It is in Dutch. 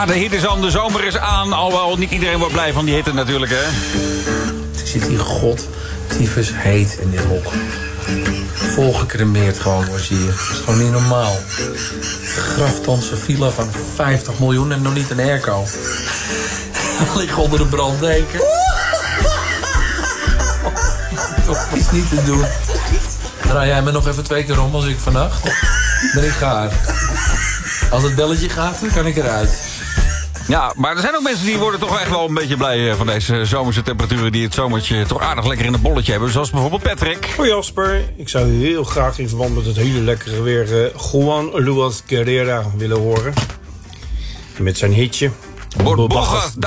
Ja, de hitte is aan, de zomer is aan. Alhoewel niet iedereen wordt blij van die hitte natuurlijk, hè. Het zit hier god, tyfus heet in dit hok. Volgecremeerd gewoon was hier. Dat is gewoon niet normaal. Graftonse villa van 50 miljoen en nog niet een airco. Lig onder de branddeken. Dat is niet te doen. Draai jij me nog even 2 keer om als ik vannacht? Ben ik gaar. Als het belletje gaat, dan kan ik eruit. Ja, maar er zijn ook mensen die worden toch echt wel een beetje blij van deze zomerse temperaturen, die het zomertje toch aardig lekker in het bolletje hebben. Zoals bijvoorbeeld Patrick. Hoi Jasper, ik zou heel graag in verband met het hele lekkere weer Juan Luis Guerra willen horen. Met zijn hitje. Borjas